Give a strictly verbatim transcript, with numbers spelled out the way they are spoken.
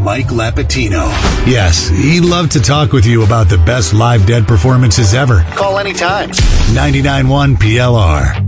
Mike Lapatino. Yes, he'd love to talk with you about the best live Dead performances ever. Call anytime. ninety-nine point one P L R.